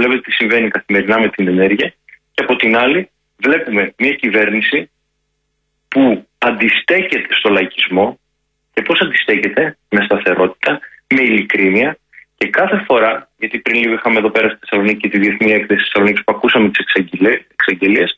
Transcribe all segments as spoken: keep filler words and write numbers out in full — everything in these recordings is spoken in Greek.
βλέπετε τι συμβαίνει καθημερινά με την ενέργεια. Και από την άλλη, βλέπουμε μια κυβέρνηση που αντιστέκεται στο λαϊκισμό. Και πώς αντιστέκεται? Με σταθερότητα, με ειλικρίνεια. Και κάθε φορά, γιατί πριν λίγο είχαμε εδώ πέρα στη Θεσσαλονίκη τη διεθνή έκθεση της Θεσσαλονίκης που ακούσαμε τις εξαγγελίες,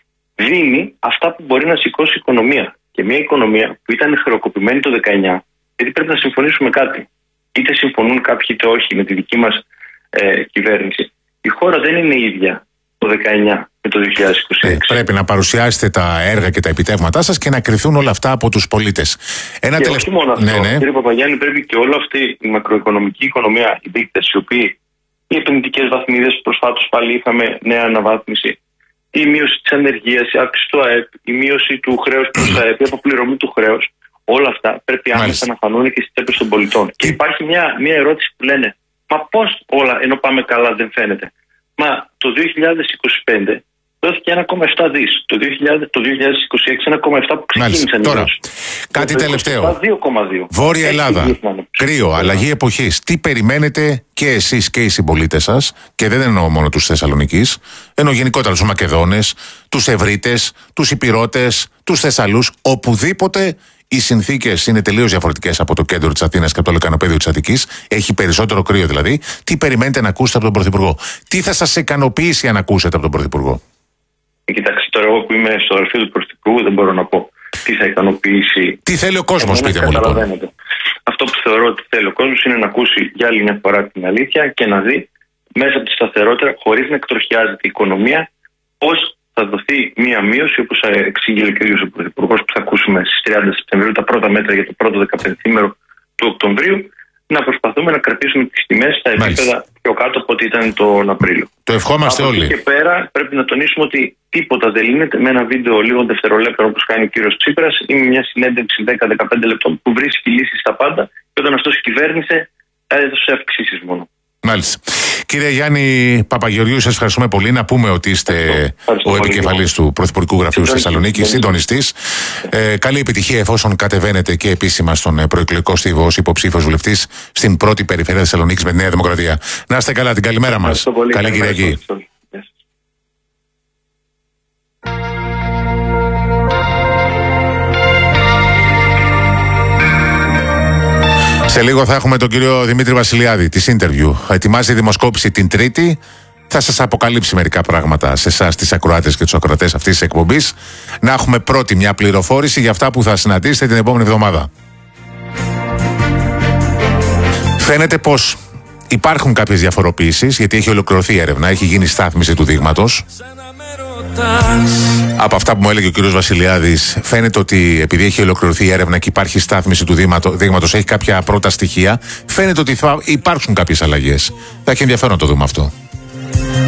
δίνει αυτά που μπορεί να σηκώσει η οικονομία. Και μια οικονομία που ήταν χρεοκοπημένη το δεκαεννιά, γιατί πρέπει να συμφωνήσουμε κάτι. Είτε συμφωνούν κάποιοι είτε όχι με τη δική μας ε, κυβέρνηση. Η χώρα δεν είναι ίδια το δεκαεννιά με το δύο χιλιάδες είκοσι έξι. Ε, πρέπει να παρουσιάσετε τα έργα και τα επιτεύγματά σας και να κριθούν όλα αυτά από τους πολίτες. Ένα και τελευταίο. Όχι μόνο αυτό, ναι, ναι. κύριε Παπαγιάννη, πρέπει και όλη αυτή η μακροοικονομική οικονομία, οι δείκτες, οι οποίοι, οι επενδυτικές βαθμίδες, προσφάτως πάλι είχαμε νέα αναβάθμιση, η μείωση της ανεργίας, η αύξηση του ΑΕΠ, η μείωση του χρέους προς τα ΑΕΠ, η αποπληρωμή του χρέους, όλα αυτά πρέπει άμεσα να φανούν και στις τσέπες των πολιτών. Και υπάρχει μια, μια ερώτηση που λένε, μα πώς όλα ενώ πάμε καλά δεν φαίνεται? Μα το δύο χιλιάδες είκοσι πέντε δόθηκε ένα κόμμα επτά δις. Το, δύο χιλιάδες, το δύο χιλιάδες είκοσι έξι ένα κόμμα επτά που ξεκίνησαν. Τώρα, κάτι το τελευταίο. δύο κόμμα δύο. Βόρεια Ελλάδα. Κρύο, αλλαγή εποχής. Τι περιμένετε και εσείς και οι συμπολίτες σας, και δεν εννοώ μόνο τους Θεσσαλονικής, εννοώ γενικότερα τους Μακεδόνες, τους Ευρύτες, τους Ηπειρώτες, τους Θεσσαλούς, οπουδήποτε οι συνθήκες είναι τελείως διαφορετικές από το κέντρο της Αθήνας και από το λεκανοπέδιο της Αττικής. Έχει περισσότερο κρύο δηλαδή. Τι περιμένετε να ακούσετε από τον Πρωθυπουργό? Τι θα σας ικανοποιήσει αν ακούσετε από τον Πρωθυπουργό? Κοιτάξτε, τώρα εγώ που είμαι στο γραφείο του Πρωθυπουργού δεν μπορώ να πω τι θα ικανοποιήσει. Τι θέλει ο κόσμος, πείτε μου λοιπόν. Αυτό που θεωρώ ότι θέλει ο κόσμος είναι να ακούσει για άλλη μια φορά την αλήθεια και να δει μέσα από τη σταθερότητα, χωρίς να εκτροχιάζεται η οικονομία, πώς θα δοθεί μια μείωση, όπως εξήγηλε ο κ. ο Πρωθυπουργός, που θα ακούσουμε στις τριάντα Σεπτεμβρίου τα πρώτα μέτρα για το πρώτο δεκαπενθήμερο του Οκτωβρίου, να προσπαθούμε να κρατήσουμε τις τιμές στα επίπεδα πιο κάτω από ό,τι ήταν τον Απρίλιο. Το ευχόμαστε από όλοι. εκεί και πέρα πρέπει να τονίσουμε ότι τίποτα δεν λύνεται με ένα βίντεο λίγο δευτερολέπτων όπως κάνει ο κύριος Τσίπρας ή με μια συνέντευξη δέκα με δεκαπέντε λεπτών που βρίσκει λύσεις στα πάντα και όταν αυτός κυβέρνησε έδωσε αυξήσεις μόνο. Μάλιστα. Κύριε Γιάννη Παπαγεωργίου, σας ευχαριστούμε πολύ. Να πούμε ότι είστε ο επικεφαλής του Πρωθυπουργικού Γραφείου στη Θεσσαλονίκη, συντονιστής. Ε, καλή επιτυχία εφόσον κατεβαίνετε και επίσημα στον προεκλογικό στίβο ως υποψήφιος βουλευτής στην πρώτη περιφέρεια Θεσσαλονίκης με τη Νέα Δημοκρατία. Να είστε καλά, την καλημέρα μας. Καλή Κυριακή. Σε λίγο θα έχουμε τον κύριο Δημήτρη Βασιλιάδη της Interview. Ετοιμάζει δημοσκόπηση την Τρίτη. Θα σας αποκαλύψει μερικά πράγματα σε εσάς, τις ακροάτες και τους ακροατές αυτής της εκπομπής. Να έχουμε πρώτη μια πληροφόρηση για αυτά που θα συναντήσετε την επόμενη εβδομάδα. Φαίνεται πως υπάρχουν κάποιες διαφοροποιήσεις, γιατί έχει ολοκληρωθεί η έρευνα, έχει γίνει στάθμιση του δείγματος. Από αυτά που μου έλεγε ο κύριος Βασιλιάδης, φαίνεται ότι επειδή έχει ολοκληρωθεί η έρευνα και υπάρχει στάθμιση του δείγματος, έχει κάποια πρώτα στοιχεία, φαίνεται ότι θα υπάρξουν κάποιες αλλαγές. Θα έχει ενδιαφέρον να το δούμε αυτό.